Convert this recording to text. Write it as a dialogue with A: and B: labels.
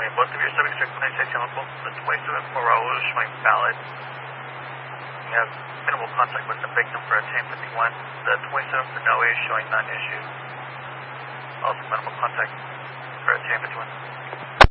A: showing both of your subjects are connected chemical. The 27 for Raul is showing valid. You have minimal contact with the victim for a 1051. The 27 for Noe is showing non-issue. Also minimal contact for a 1051.